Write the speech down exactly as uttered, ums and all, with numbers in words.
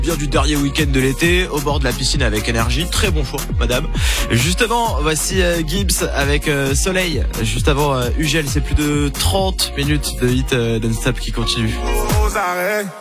Bien du dernier week-end de l'été, au bord de la piscine avec énergie. Très bon choix, madame. Justement, voici euh, Gibbs avec euh, Soleil. Juste avant euh, Ugel, c'est plus de trente minutes de hit euh, non-stop qui continue. Aux arrêts.